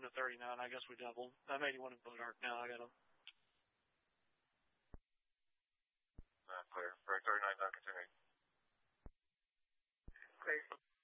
to 39. I guess we doubled. I'm 81 in Blue Dark now. I got them. Clear. Break 39 now, continue. Great.